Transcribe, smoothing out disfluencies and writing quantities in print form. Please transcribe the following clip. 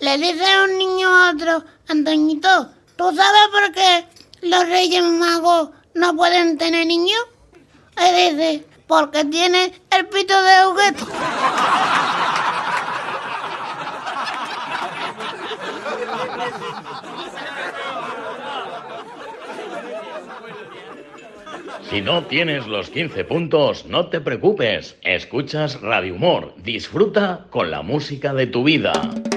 Le dice a un niño a otro, Antoñito, ¿tú sabes por qué los Reyes Magos no pueden tener niños? Y dice, porque tiene el pito de juguete. Si no tienes los 15 puntos, no te preocupes. Escuchas Radio Humor. Disfruta con la música de tu vida.